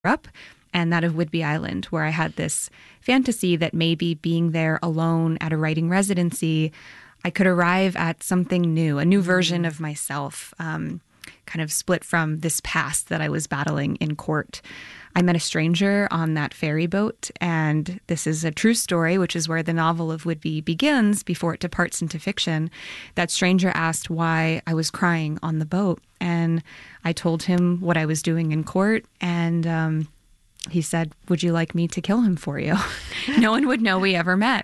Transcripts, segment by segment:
up, and that of Whidbey Island, where I had this fantasy that maybe being there alone at a writing residency, I could arrive at something new, a new version of myself, kind of split from this past that I was battling in court. I met a stranger on that ferry boat, and this is a true story, which is where the novel of Whidbey begins before it departs into fiction. That stranger asked why I was crying on the boat, and I told him what I was doing in court, and he said, "Would you like me to kill him for you?" No one would know we ever met.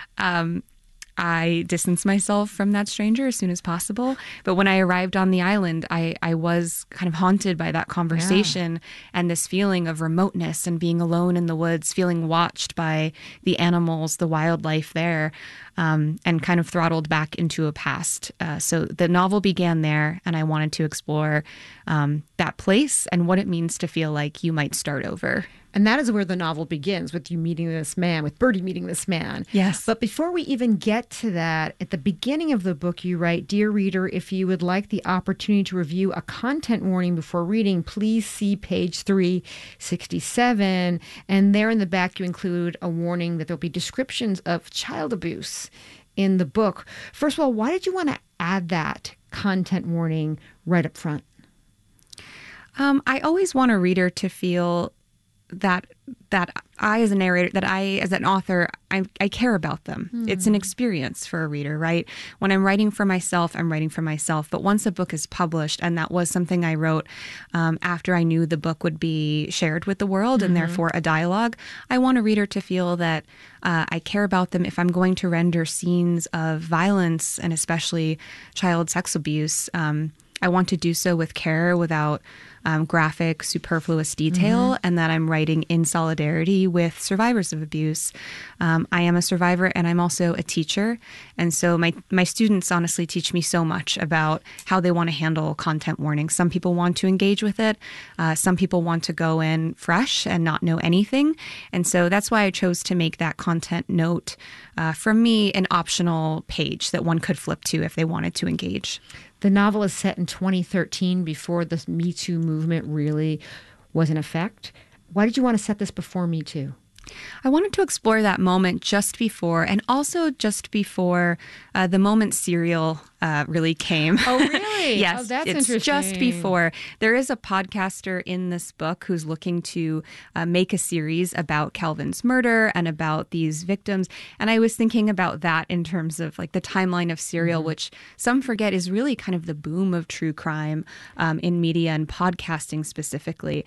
I distanced myself from that stranger as soon as possible. But when I arrived on the island, I was kind of haunted by that conversation and this feeling of remoteness and being alone in the woods, feeling watched by the animals, the wildlife there, and kind of throttled back into a past. So the novel began there, and I wanted to explore that place and what it means to feel like you might start over. And that is where the novel begins, with you meeting this man, with Birdie meeting this man. Yes. But before we even get to that, at the beginning of the book, you write, "Dear reader, if you would like the opportunity to review a content warning before reading, please see page 367. And there in the back, you include a warning that there'll be descriptions of child abuse in the book. First of all, why did you want to add that content warning right up front? I always want a reader to feel that I, as a narrator, that I, as an author, I care about them. It's an experience for a reader, right? When I'm writing for myself, I'm writing for myself. But once a book is published, and that was something I wrote after I knew the book would be shared with the world and therefore a dialogue, I want a reader to feel that I care about them if I'm going to render scenes of violence and especially child sex abuse. I want to do so with care, without graphic, superfluous detail, and that I'm writing in solidarity with survivors of abuse. I am a survivor, and I'm also a teacher. And so my students honestly teach me so much about how they want to handle content warnings. Some people want to engage with it. Some people want to go in fresh and not know anything. And so that's why I chose to make that content note, from me, an optional page that one could flip to if they wanted to engage. The novel is set in 2013, before the Me Too movement really was in effect. Why did you want to set this before Me Too? I wanted to explore that moment just before, and also just before the moment Serial really came. Oh, really? Yes, oh, that's it's interesting. Just before. There is a podcaster in this book who's looking to make a series about Calvin's murder and about these victims. And I was thinking about that in terms of like the timeline of Serial, which some forget is really kind of the boom of true crime in media and podcasting specifically.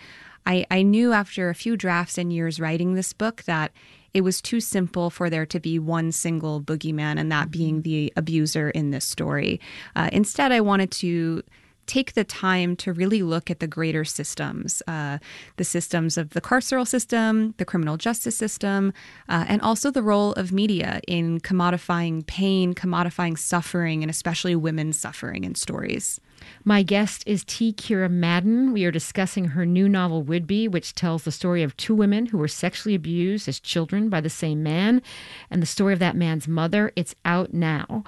I knew after a few drafts and years writing this book that it was too simple for there to be one single boogeyman, and that being the abuser in this story. Instead, I wanted to take the time to really look at the greater systems, the systems of the carceral system, the criminal justice system, and also the role of media in commodifying pain, commodifying suffering, and especially women's suffering in stories. My guest is T. Kira Madden. We are discussing her new novel, Whidbey, which tells the story of two women who were sexually abused as children by the same man, and the story of that man's mother. It's out now.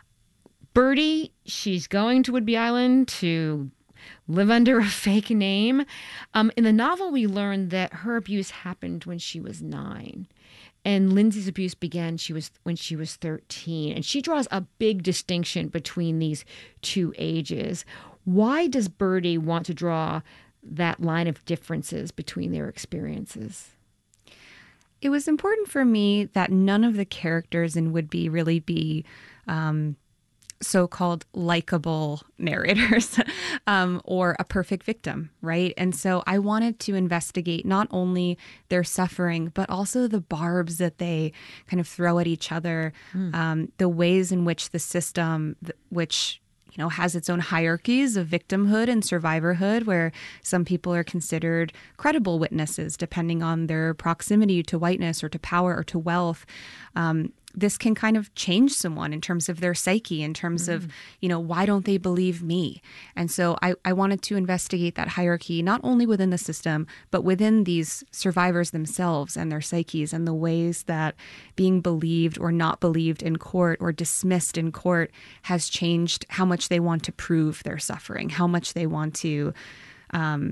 Birdie, she's going to Whidbey Island to live under a fake name. In the novel, we learned that her abuse happened when she was 9. And Lindsay's abuse began when she was 13. And she draws a big distinction between these two ages. Why does Birdie want to draw that line of differences between their experiences? It was important for me that none of the characters in Whidbey really be so-called likable narrators or a perfect victim, right? And so I wanted to investigate not only their suffering, but also the barbs that they kind of throw at each other, the ways in which the system, which has its own hierarchies of victimhood and survivorhood, where some people are considered credible witnesses depending on their proximity to whiteness or to power or to wealth. This can kind of change someone in terms of their psyche, in terms of, why don't they believe me? And so I wanted to investigate that hierarchy, not only within the system, but within these survivors themselves and their psyches, and the ways that being believed or not believed in court or dismissed in court has changed how much they want to prove their suffering, how much they want to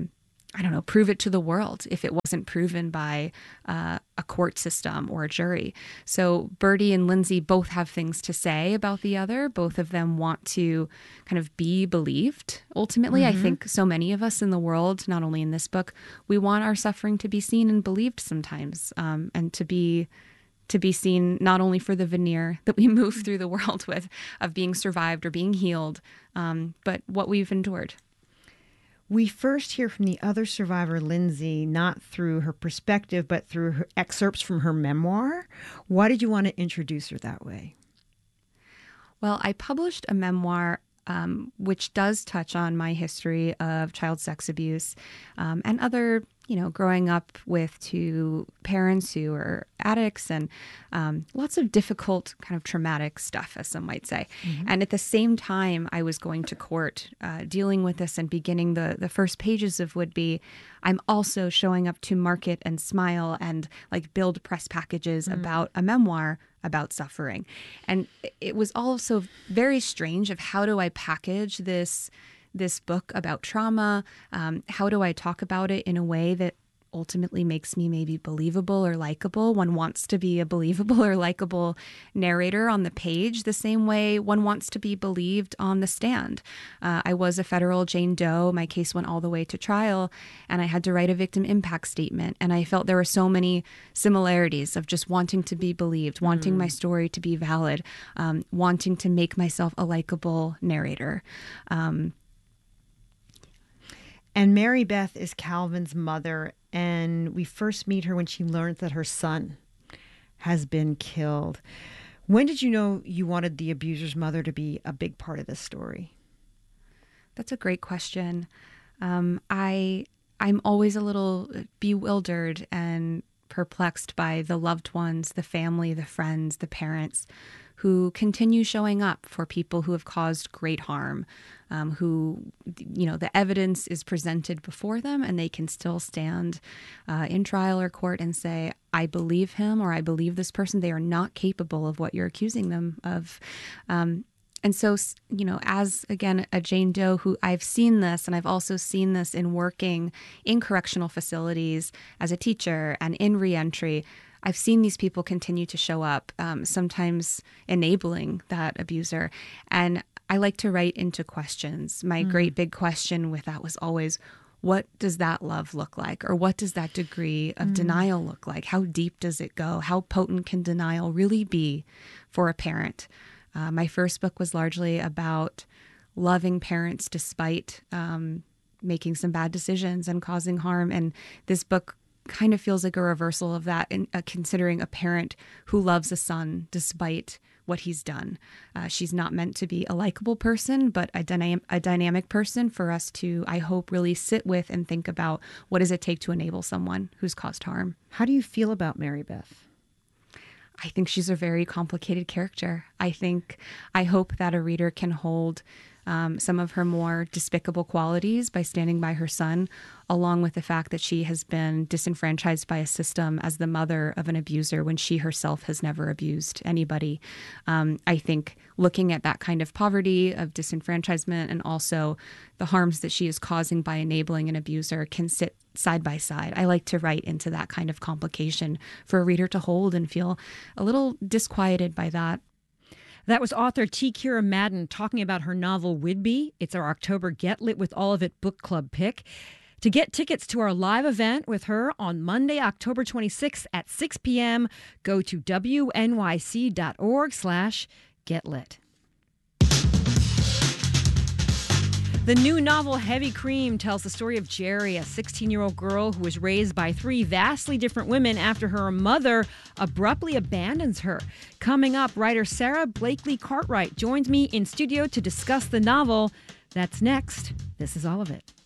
I don't know, prove it to the world if it wasn't proven by a court system or a jury. So Birdie and Lindsay both have things to say about the other. Both of them want to kind of be believed. Ultimately, I think so many of us in the world, not only in this book, we want our suffering to be seen and believed sometimes, and to be seen not only for the veneer that we move through the world with of being survived or being healed, but what we've endured. We first hear from the other survivor, Lindsay, not through her perspective, but through her excerpts from her memoir. Why did you want to introduce her that way? Well, I published a memoir which does touch on my history of child sex abuse and other, growing up with two parents who are addicts and lots of difficult kind of traumatic stuff, as some might say. Mm-hmm. And at the same time, I was going to court dealing with this and beginning the first pages of Would Be. I'm also showing up to market and Smile and build press packages about a memoir about suffering. And it was also very strange of how do I package this book about trauma? How do I talk about it in a way that ultimately makes me maybe believable or likable? One wants to be a believable or likable narrator on the page the same way one wants to be believed on the stand. I was a federal Jane Doe. My case went all the way to trial, and I had to write a victim impact statement. And I felt there were so many similarities of just wanting to be believed, wanting my story to be valid, wanting to make myself a likable narrator. And Mary Beth is Calvin's mother, and we first meet her when she learns that her son has been killed. When did you know you wanted the abuser's mother to be a big part of this story? That's a great question. I'm always a little bewildered and perplexed by the loved ones, the family, the friends, the parents who continue showing up for people who have caused great harm, who, the evidence is presented before them and they can still stand in trial or court and say, I believe him or I believe this person. They are not capable of what you're accusing them of. And so, as, again, a Jane Doe who I've seen this, and I've also seen this in working in correctional facilities as a teacher and in reentry, I've seen these people continue to show up, sometimes enabling that abuser. And I like to write into questions. My great big question with that was always, what does that love look like? Or what does that degree of denial look like? How deep does it go? How potent can denial really be for a parent? My first book was largely about loving parents despite making some bad decisions and causing harm. And this book kind of feels like a reversal of that, in considering a parent who loves a son despite what he's done. She's not meant to be a likable person, but a dynamic person for us to, I hope, really sit with and think about what does it take to enable someone who's caused harm. How do you feel about Mary Beth? I think she's a very complicated character. I hope that a reader can hold some of her more despicable qualities by standing by her son, along with the fact that she has been disenfranchised by a system as the mother of an abuser when she herself has never abused anybody. I think looking at that kind of poverty, of disenfranchisement, and also the harms that she is causing by enabling an abuser can sit side by side. I like to write into that kind of complication for a reader to hold and feel a little disquieted by that. That was author T. Kira Madden talking about her novel Whidbey. It's our October Get Lit with All of It book club pick. To get tickets to our live event with her on Monday, October 26th at 6 p.m., go to wnyc.org/getlit. The new novel, Heavy Cream, tells the story of Jerry, a 16-year-old girl who was raised by three vastly different women after her mother abruptly abandons her. Coming up, writer Sarah Blakely Cartwright joins me in studio to discuss the novel. That's next. This is All of It.